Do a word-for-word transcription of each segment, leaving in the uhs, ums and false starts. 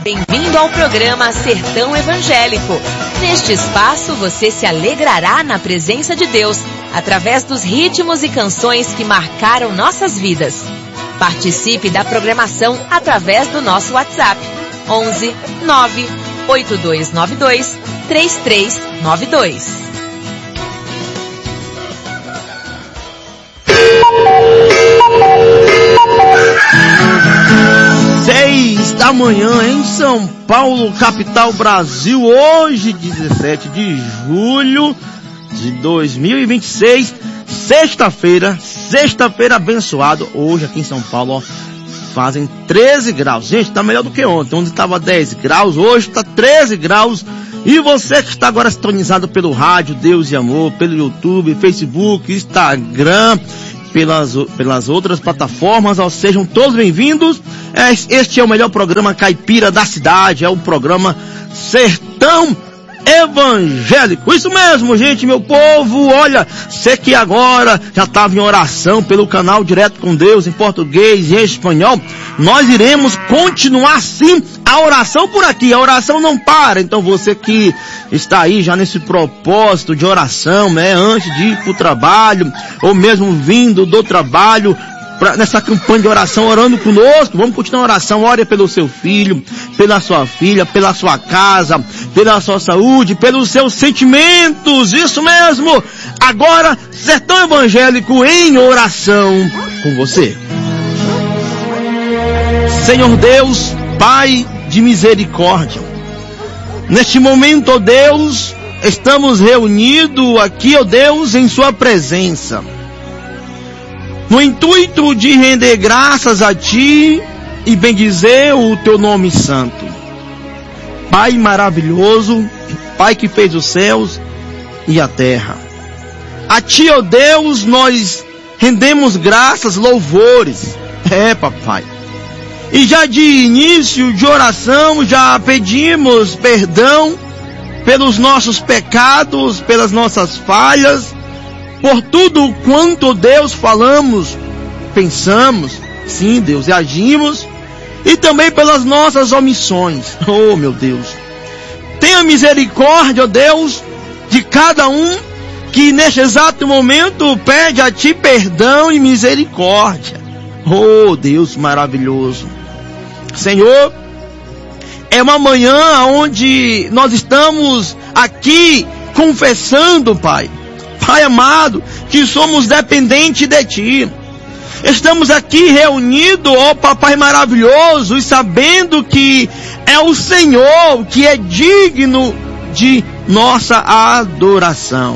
Bem-vindo ao programa Sertão Evangélico. Neste espaço você se alegrará na presença de Deus, através dos ritmos e canções que marcaram nossas vidas. Participe da programação através do nosso WhatsApp, onze nove oito dois nove dois três três nove dois. Seis da manhã em São Paulo, capital Brasil, hoje dezessete de julho de dois mil e vinte e seis, sexta-feira, sexta-feira abençoado. Hoje aqui em São Paulo, ó, fazem treze graus. Gente, tá melhor do que ontem, onde estava dez graus, hoje tá treze graus. E você que está agora sintonizado pelo rádio Deus e Amor, pelo YouTube, Facebook, Instagram, pelas, pelas outras plataformas, ó, sejam todos bem-vindos. Este é o melhor programa caipira da cidade, é o programa Sertão Evangélico. Isso mesmo, gente, meu povo. Olha, você que agora já estava em oração pelo canal Direto com Deus em português e em espanhol, nós iremos continuar sim a oração por aqui. A oração não para. Então você que está aí já nesse propósito de oração, né, antes de ir para o trabalho, ou mesmo vindo do trabalho, Pra, nessa campanha de oração, orando conosco, vamos continuar a oração. Ore pelo seu filho, pela sua filha, pela sua casa, pela sua saúde, pelos seus sentimentos. Isso mesmo. Agora, Sertão Evangélico em oração com você. Senhor Deus, Pai de misericórdia, neste momento, ó Deus, estamos reunidos aqui, ó Deus, em sua presença, no intuito de render graças a Ti e bendizer o Teu nome santo. Pai maravilhoso, Pai que fez os céus e a terra. A Ti, ó Deus, nós rendemos graças, louvores. É, papai. E já de início de oração, já pedimos perdão pelos nossos pecados, pelas nossas falhas, por tudo quanto, Deus, falamos, pensamos, sim, Deus, e agimos, e também pelas nossas omissões. Oh, meu Deus, tenha misericórdia, ó Deus, de cada um que neste exato momento pede a Ti perdão e misericórdia. Oh, Deus maravilhoso. Senhor, é uma manhã onde nós estamos aqui confessando, Pai, Pai amado, que somos dependentes de Ti. Estamos aqui reunidos, ó Papai maravilhoso, e sabendo que é o Senhor que é digno de nossa adoração.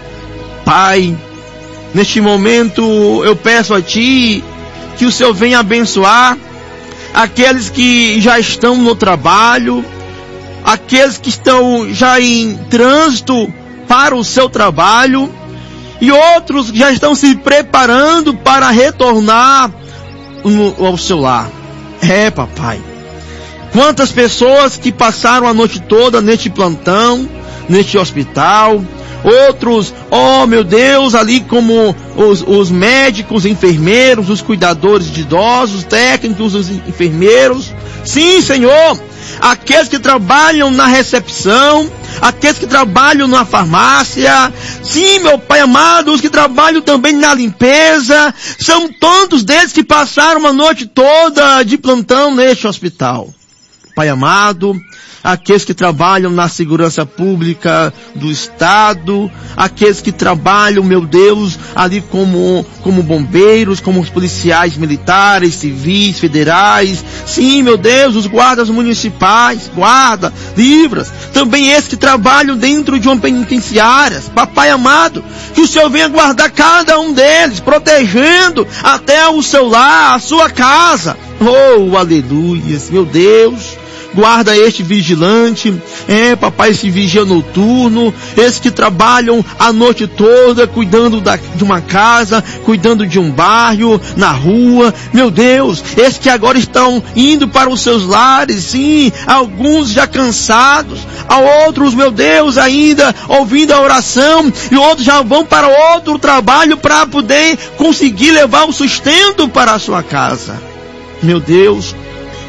Pai, neste momento eu peço a Ti que o Senhor venha abençoar aqueles que já estão no trabalho, aqueles que estão já em trânsito para o seu trabalho, e outros que já estão se preparando para retornar no, ao seu lar. É, papai, quantas pessoas que passaram a noite toda neste plantão, neste hospital, outros, oh meu Deus, ali como os, os médicos, enfermeiros, os cuidadores de idosos, técnicos, os enfermeiros. Sim, Senhor, aqueles que trabalham na recepção, aqueles que trabalham na farmácia, sim, meu Pai amado, os que trabalham também na limpeza, são tantos deles que passaram uma noite toda de plantão neste hospital. Pai amado, aqueles que trabalham na segurança pública do Estado, aqueles que trabalham, meu Deus, ali como, como bombeiros, como os policiais militares, civis, federais, sim, meu Deus, os guardas municipais, guarda, livras, também esses que trabalham dentro de uma penitenciária. Papai amado, que o Senhor venha guardar cada um deles, protegendo até o seu lar, a sua casa. Oh, aleluia, meu Deus. Guarda este vigilante, é, papai, esse vigia noturno, esses que trabalham a noite toda, cuidando da, de uma casa, cuidando de um bairro, na rua, meu Deus, esses que agora estão indo para os seus lares, sim, alguns já cansados, a outros, meu Deus, ainda ouvindo a oração, e outros já vão para outro trabalho para poder conseguir levar o sustento para a sua casa. Meu Deus,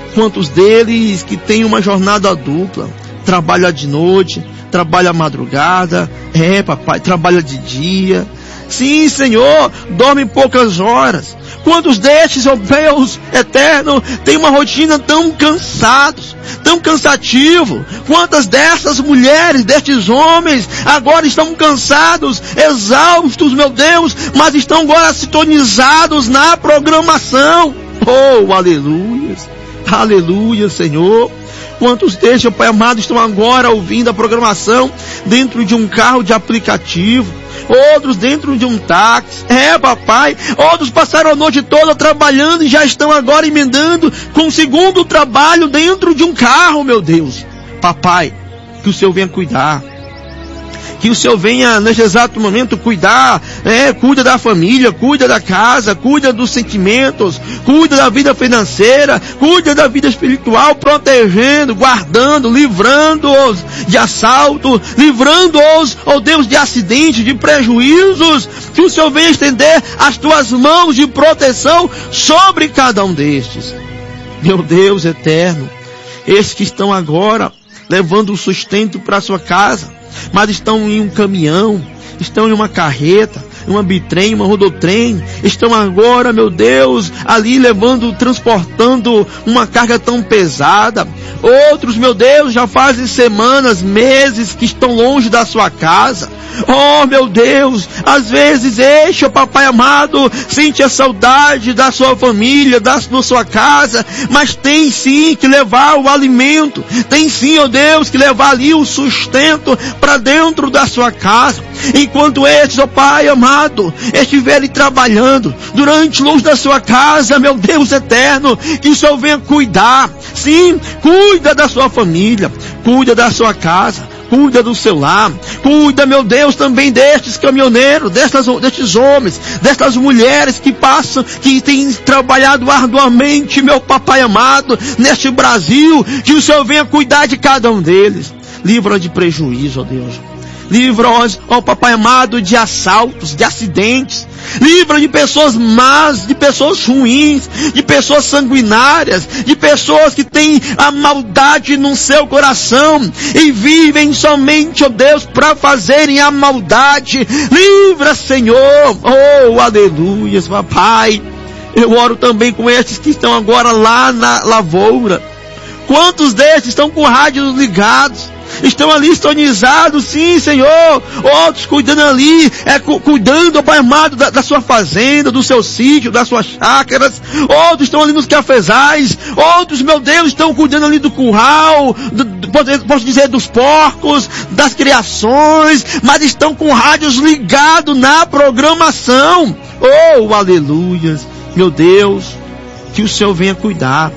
Quantos deles que têm uma jornada dupla, trabalha de noite, trabalha à madrugada, é papai, trabalha de dia. Sim, Senhor, dorme poucas horas. Quantos destes, ó Deus eterno, tem uma rotina tão cansados, tão cansativo? Quantas dessas mulheres, destes homens, agora estão cansados, exaustos, meu Deus, mas estão agora sintonizados na programação. Oh, aleluia, aleluia, Senhor. Quantos destes, ó Pai amado, estão agora ouvindo a programação dentro de um carro de aplicativo? Outros dentro de um táxi, é papai, outros passaram a noite toda trabalhando e já estão agora emendando com o segundo trabalho dentro de um carro, meu Deus. Papai, que o Senhor venha cuidar, que o Senhor venha neste exato momento cuidar, é, cuida da família, cuida da casa, cuida dos sentimentos, cuida da vida financeira, cuida da vida espiritual, protegendo, guardando, livrando-os de assalto, livrando-os, ó Deus, de acidentes, de prejuízos. Que o Senhor venha estender as tuas mãos de proteção sobre cada um destes. Meu Deus eterno, estes que estão agora levando o sustento para a sua casa, mas estão em um caminhão, estão em uma carreta, uma bitrem, uma rodotrem, estão agora, meu Deus, ali levando, transportando uma carga tão pesada. Outros, meu Deus, já fazem semanas, meses que estão longe da sua casa. Oh, meu Deus, às vezes este, oh, papai amado, sente a saudade da sua família, da, da sua casa, mas tem sim que levar o alimento, tem sim, oh Deus, que levar ali o sustento para dentro da sua casa. Enquanto estes, ó oh Pai amado, estiverem trabalhando durante longe da sua casa, meu Deus eterno, que o Senhor venha cuidar. Sim, cuida da sua família, cuida da sua casa, cuida do seu lar, cuida, meu Deus, também destes caminhoneiros, destas, destes homens, destas mulheres que passam, que têm trabalhado arduamente, meu papai amado, neste Brasil. Que o Senhor venha cuidar de cada um deles. Livra de prejuízo, ó Deus. Livra-os, ó papai amado, de assaltos, de acidentes. Livra de pessoas más, de pessoas ruins, de pessoas sanguinárias, de pessoas que têm a maldade no seu coração e vivem somente, ó Deus, para fazerem a maldade. Livra, Senhor. Oh, aleluia, papai. Eu oro também com estes que estão agora lá na lavoura. Quantos destes estão com rádios ligados? Estão ali sintonizados, sim, Senhor. Outros cuidando ali, é, cu, cuidando, Pai amado, da, da sua fazenda, do seu sítio, das suas chácaras. Outros estão ali nos cafezais. Outros, meu Deus, estão cuidando ali do curral, do, do, posso dizer, dos porcos, das criações, mas estão com rádios ligados na programação. Oh, aleluias. Meu Deus, que o Senhor venha cuidar.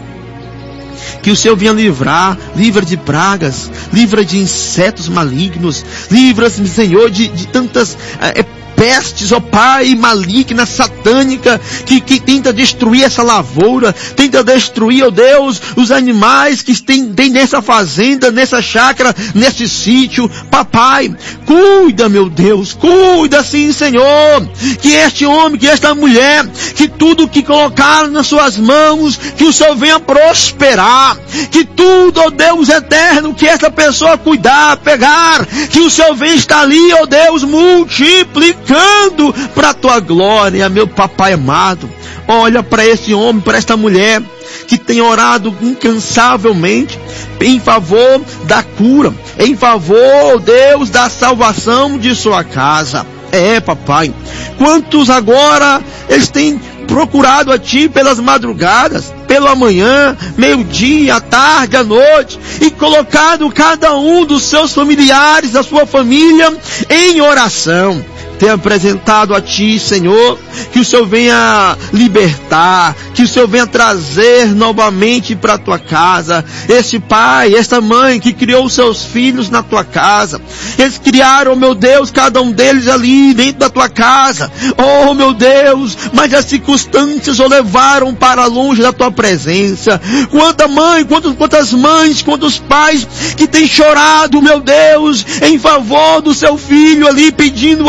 Que o Senhor venha livrar, livra de pragas, livra de insetos malignos, livra-se, Senhor, de, de tantas é, pestes, ó Pai, maligna, satânica, que, que tenta destruir essa lavoura, tenta destruir, ó Deus, os animais que tem, tem nessa fazenda, nessa chácara, nesse sítio. Papai, cuida, meu Deus, cuida sim, Senhor, que este homem, que esta mulher, que tudo que colocar nas suas mãos, que o Senhor venha prosperar, que tudo, ó Deus eterno, que esta pessoa cuidar, pegar, que o Senhor venha estar ali, ó Deus, multiplicando para a tua glória, meu papai amado. Olha para esse homem, para esta mulher que tem orado incansavelmente em favor da cura, em favor, Deus, da salvação de sua casa. É, papai, quantos agora eles têm procurado a ti pelas madrugadas, pelo amanhã, meio-dia, à tarde, à noite, e colocado cada um dos seus familiares, da sua família, em oração. Tem apresentado a ti, Senhor, que o Senhor venha libertar, que o Senhor venha trazer novamente para a tua casa este pai, esta mãe que criou os seus filhos na tua casa. Eles criaram, meu Deus, cada um deles ali dentro da tua casa. Oh, meu Deus, mas as circunstâncias o levaram para longe da tua presença. Quanta mãe, quantas, quantas mães, quantos pais que têm chorado, meu Deus, em favor do seu filho ali, pedindo ao Senhor,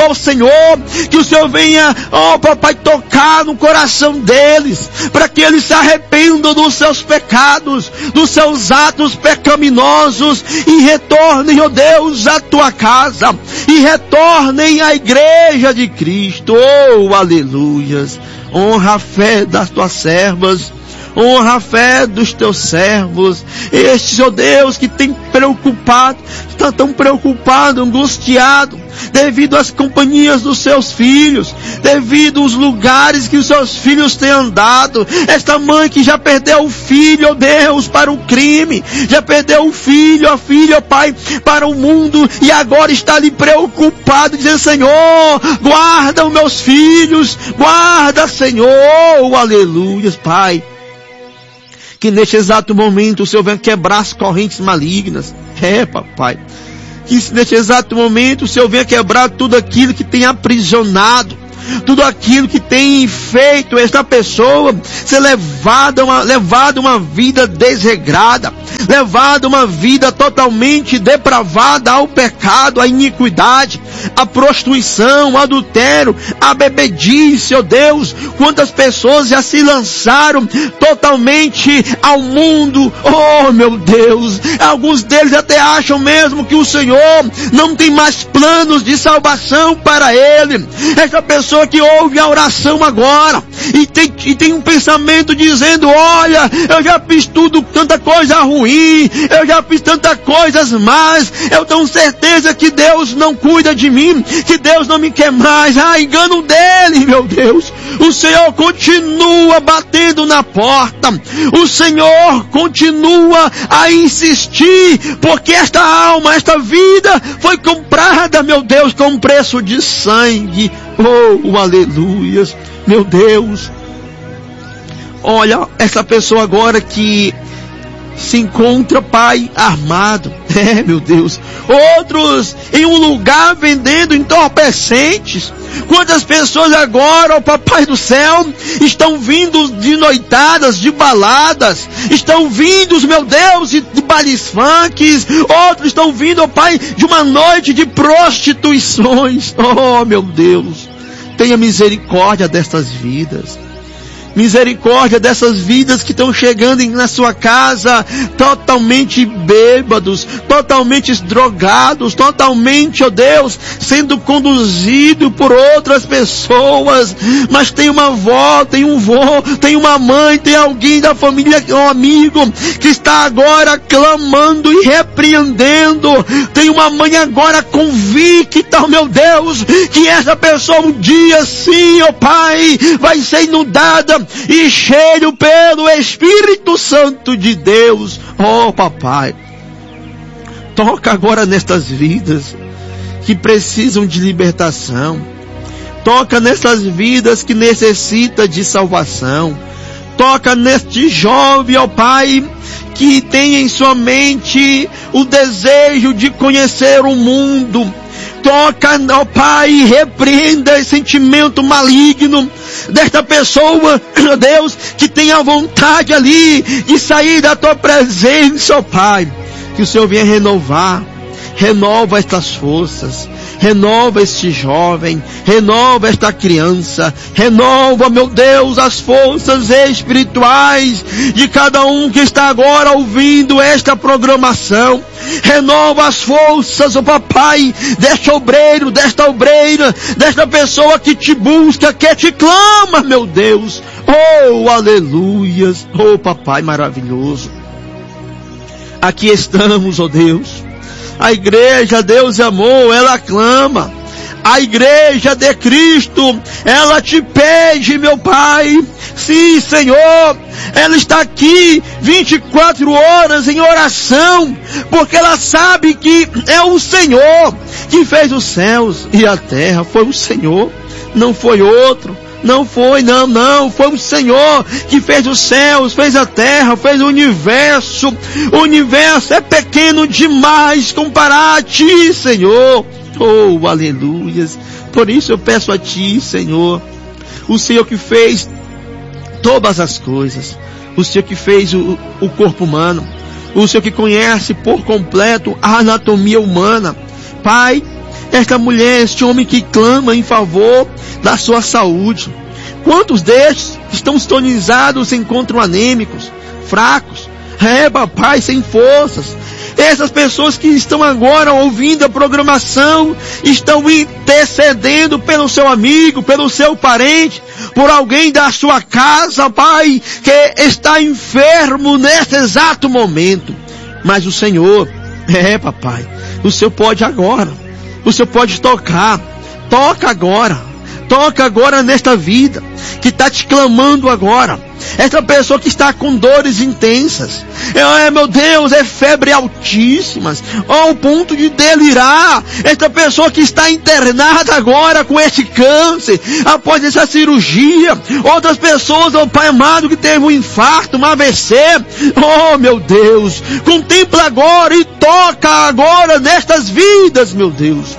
Senhor, que o Senhor venha, ó papai, tocar no coração deles, para que eles se arrependam dos seus pecados, dos seus atos pecaminosos, e retornem, ó Deus, à tua casa, e retornem à igreja de Cristo. Oh, aleluias. Honra a fé das tuas servas, honra a fé dos teus servos, estes, ó Deus, que tem preocupado, está tão preocupado, angustiado, devido às companhias dos seus filhos, devido aos lugares que os seus filhos têm andado. Esta mãe que já perdeu o filho, ó Deus, para o crime, já perdeu o filho, a filha, ó Pai, para o mundo, e agora está ali preocupado, dizendo: Senhor, guarda os meus filhos, guarda, Senhor, oh, aleluias, Pai. Que neste exato momento o Senhor venha quebrar as correntes malignas. É, papai. Que neste exato momento o Senhor venha quebrar tudo aquilo que tem aprisionado, tudo aquilo que tem feito esta pessoa ser levada uma, levada uma vida desregrada, levada uma vida totalmente depravada ao pecado, à iniquidade, à prostituição, ao adultério, à bebedice, ó Deus. Quantas pessoas já se lançaram totalmente ao mundo, oh meu Deus. Alguns deles até acham mesmo que o Senhor não tem mais planos de salvação para ele. Esta pessoa que ouve a oração agora e tem, e tem um pensamento dizendo: olha, eu já fiz tudo, tanta coisa ruim, eu já fiz tantas coisas más, eu tenho certeza que Deus não cuida de mim, que Deus não me quer mais. Ah, engano dele, meu Deus. O Senhor continua batendo na porta, o Senhor continua a insistir, porque esta alma, esta vida foi comprada, meu Deus, com um preço de sangue. Oh, aleluias, meu Deus. Olha, essa pessoa agora que se encontra, Pai, armado, é, meu Deus, outros em um lugar vendendo entorpecentes. Quantas pessoas agora, ó Papai do céu, estão vindo de noitadas, de baladas, estão vindo, meu Deus, de, de bailes funks, outros estão vindo, ó Pai, de uma noite de prostituições. Oh, meu Deus, tenha misericórdia destas vidas. Misericórdia dessas vidas que estão chegando na sua casa totalmente bêbados, totalmente drogados, totalmente, ó Deus, sendo conduzido por outras pessoas. Mas tem uma avó, tem um vô, tem uma mãe, tem alguém da família, um amigo, que está agora clamando e repreendendo. Tem uma mãe agora convicta, ó meu Deus, que essa pessoa um dia sim, ó Pai, vai ser inundada e cheio pelo Espírito Santo de Deus. Oh, papai, toca agora nestas vidas que precisam de libertação. Toca nessas vidas que necessitam de salvação. Toca neste jovem, ó Pai, que tem em sua mente o desejo de conhecer o mundo. Toca, ó Pai, e repreenda esse sentimento maligno desta pessoa, ó Deus, que tem a vontade ali de sair da tua presença, ó Pai. Que o Senhor venha renovar, renova estas forças, renova este jovem, renova esta criança, renova, meu Deus, as forças espirituais de cada um que está agora ouvindo esta programação. Renova as forças, ó Papai, deste obreiro, desta obreira, desta pessoa que te busca, que te clama, meu Deus. Oh, aleluias. Oh, Papai maravilhoso. Aqui estamos, ó Deus. A igreja, Deus e amor, ela clama. A igreja de Cristo, ela te pede, meu Pai. Sim, Senhor, ela está aqui vinte e quatro horas em oração, porque ela sabe que é o Senhor que fez os céus e a terra. Foi o Senhor, não foi outro. Não foi, não, não, foi o Senhor que fez os céus, fez a terra, fez o universo. O universo é pequeno demais comparado a Ti, Senhor. Oh, aleluias. Por isso eu peço a Ti, Senhor, o Senhor que fez todas as coisas, o Senhor que fez o, o corpo humano, o Senhor que conhece por completo a anatomia humana. Pai, esta mulher, este homem que clama em favor da sua saúde. Quantos destes estão sintonizados se encontram anêmicos, fracos, é, papai, sem forças? Essas pessoas que estão agora ouvindo a programação, estão intercedendo pelo seu amigo, pelo seu parente, por alguém da sua casa, pai, que está enfermo nesse exato momento. Mas o Senhor, é, papai, o Senhor pode agora, o Senhor pode tocar, toca agora. Toca agora nesta vida que está te clamando agora. Esta pessoa que está com dores intensas. É, meu Deus, é febre altíssimas, ao ponto de delirar. Esta pessoa que está internada agora com este câncer, após essa cirurgia. Outras pessoas, oh Pai amado, que teve um infarto, um A V C. Oh meu Deus, contempla agora e toca agora nestas vidas, meu Deus.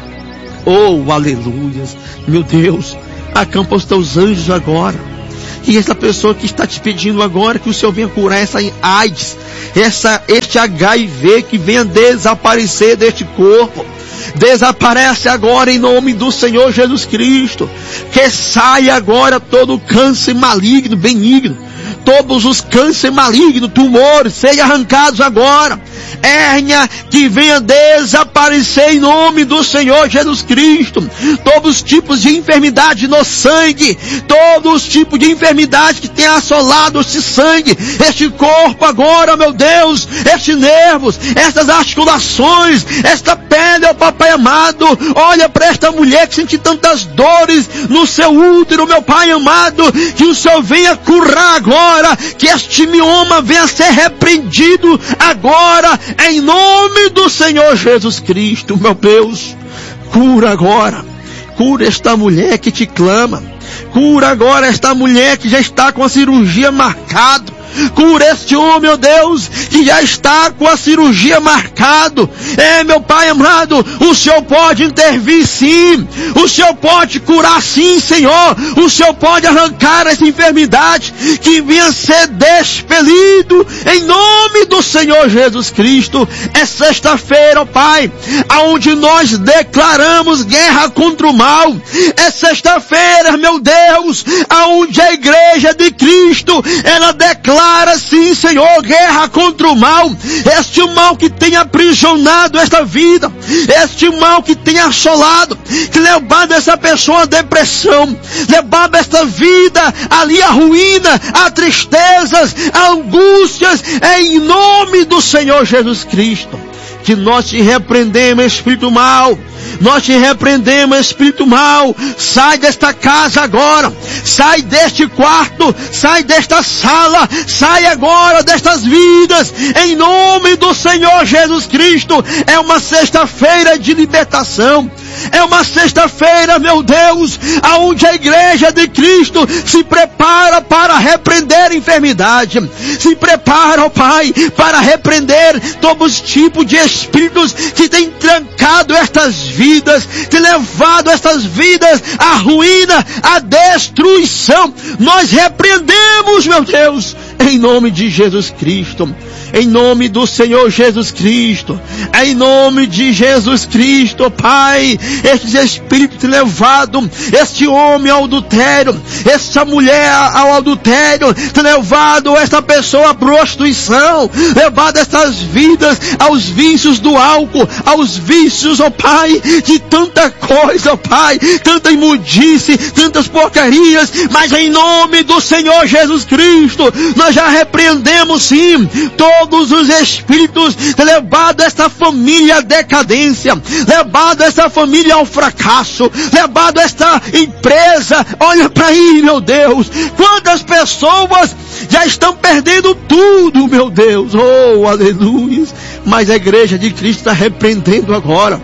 Oh, aleluias. Meu Deus, acampa os teus anjos agora. E essa pessoa que está te pedindo agora que o Senhor venha curar essa AIDS, essa, este H I V que venha desaparecer deste corpo. Desaparece agora em nome do Senhor Jesus Cristo. Que saia agora todo câncer maligno, benigno. Todos os cânceres malignos, tumores, sejam arrancados agora. Hérnia que venha desaparecer em nome do Senhor Jesus Cristo. Todos os tipos de enfermidade no sangue, todos os tipos de enfermidade que tem assolado este sangue, este corpo agora, meu Deus, estes nervos, estas articulações, esta pele, ó Papai amado, olha para esta mulher que sente tantas dores no seu útero, meu Pai amado, que o Senhor venha curar agora, que este mioma venha ser repreendido agora, em nome do Senhor Jesus Cristo, meu Deus. Cura agora, cura esta mulher que te clama, cura agora esta mulher que já está com a cirurgia marcada, cura este homem, meu Deus, que já está com a cirurgia marcado. É, meu Pai amado, o Senhor pode intervir sim, o Senhor pode curar sim, Senhor, o Senhor pode arrancar essa enfermidade que vinha ser despelido em nome do Senhor Jesus Cristo. É sexta-feira, ó Pai, aonde nós declaramos guerra contra o mal. É sexta-feira, meu Deus, aonde a igreja de Cristo, ela declara Para sim, Senhor, guerra contra o mal, este mal que tem aprisionado esta vida, este mal que tem assolado, que levado essa pessoa à depressão, levado esta vida ali à ruína, a tristezas, a angústias, em nome do Senhor Jesus Cristo, que nós te repreendemos, espírito mal. Nós te repreendemos, espírito mau, sai desta casa agora, sai deste quarto, sai desta sala, sai agora destas vidas, em nome do Senhor Jesus Cristo. É uma sexta-feira de libertação, é uma sexta-feira, meu Deus, aonde a igreja de Cristo se prepara para repreender a enfermidade, se prepara, ó Pai, para repreender todos os tipos de espíritos que têm trancado estas vidas, tem levado estas vidas à ruína, à destruição. Nós repreendemos, meu Deus, em nome de Jesus Cristo, em nome do Senhor Jesus Cristo, em nome de Jesus Cristo, Pai, estes espíritos têm levado este homem ao adultério, essa mulher ao adultério, têm levado esta pessoa à prostituição, levado estas vidas aos vícios do álcool, aos vícios, ó Pai, de tanta coisa, ó Pai, tanta imundice, tantas porcarias, mas em nome do Senhor Jesus Cristo, nós já repreendemos sim todos os espíritos levado esta família à decadência, levado esta família ao fracasso, levado esta empresa, olha para aí, meu Deus, quantas pessoas já estão perdendo tudo, meu Deus, oh, aleluia, mas a igreja de Cristo está repreendendo agora,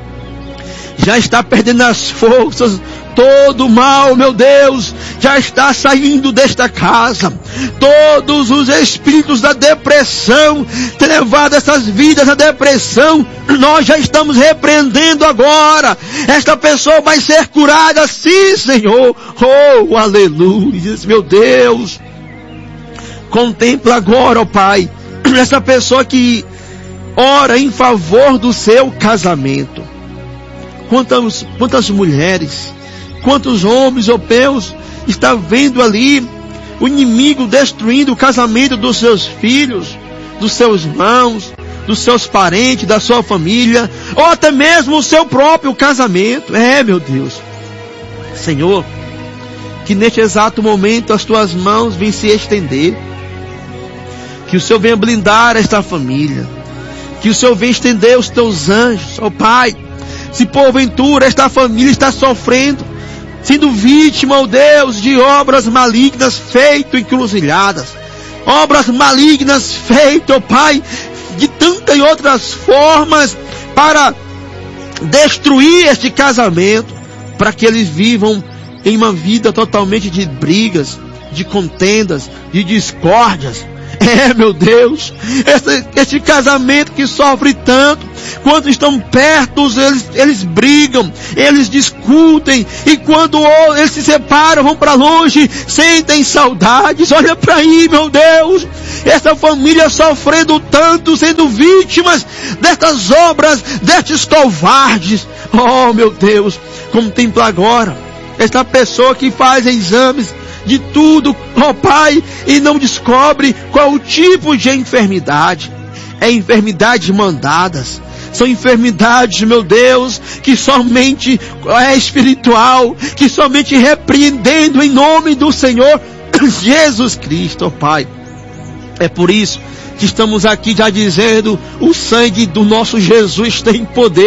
já está perdendo as forças, todo o mal, meu Deus, já está saindo desta casa. Todos os espíritos da depressão, têm levado essas vidas à depressão, nós já estamos repreendendo agora. Esta pessoa vai ser curada, sim, Senhor. Oh, aleluia, meu Deus. Contempla agora, ó Pai, essa pessoa que ora em favor do seu casamento. quantas, quantas mulheres, quantos homens, ó Deus, está vendo ali o inimigo destruindo o casamento dos seus filhos, dos seus irmãos, dos seus parentes, da sua família, ou até mesmo o seu próprio casamento. É, meu Deus. Senhor, que neste exato momento as tuas mãos venham se estender, que o Senhor venha blindar esta família, que o Senhor venha estender os teus anjos, ó Pai. Se porventura esta família está sofrendo, sendo vítima, ó Deus, de obras malignas feitas encruzilhadas, obras malignas feitas, ó Pai, de tantas e outras formas para destruir este casamento, para que eles vivam em uma vida totalmente de brigas, de contendas, de discórdias. É, meu Deus, esse, esse casamento que sofre tanto, quando estão perto, eles, eles brigam, eles discutem, e quando eles se separam, vão para longe, sentem saudades. Olha para aí, meu Deus, essa família sofrendo tanto, sendo vítimas destas obras, destes covardes. Oh, meu Deus, contempla agora esta pessoa que faz exames de tudo, ó Pai, e não descobre qual o tipo de enfermidade. É enfermidades mandadas, são enfermidades, meu Deus, que somente é espiritual, que somente repreendendo em nome do Senhor Jesus Cristo, ó Pai. É por isso que estamos aqui já dizendo, o sangue do nosso Jesus tem poder.